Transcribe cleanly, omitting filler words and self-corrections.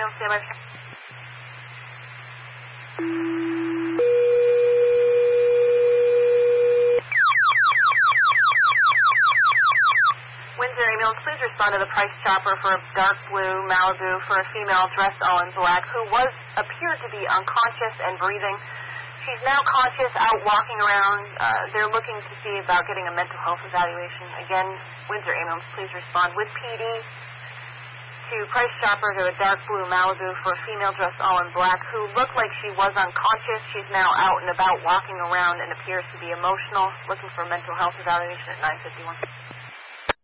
ambulance, stand by. Windsor ambulance, please respond to the Price Chopper for a dark blue Malibu for a female dressed all in black who appeared to be unconscious and breathing. She's now conscious, out walking around. They're looking to see about getting a mental health evaluation. Again, Windsor ambulance, please respond with PD to Price Chopper to a dark blue Malibu for a female dressed all in black who looked like she was unconscious. She's now out and about walking around and appears to be emotional, looking for a mental health evaluation at 9:51.